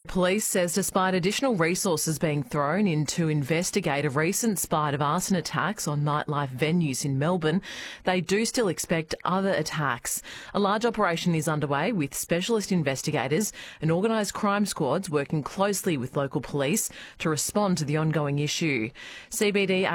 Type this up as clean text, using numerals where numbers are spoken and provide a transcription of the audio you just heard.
Police says despite additional resources being thrown in to investigate a recent spate of arson attacks on nightlife venues in Melbourne, they do still expect other attacks. A large operation is underway with specialist investigators and organised crime squads working closely with local police to respond to the ongoing issue. CBD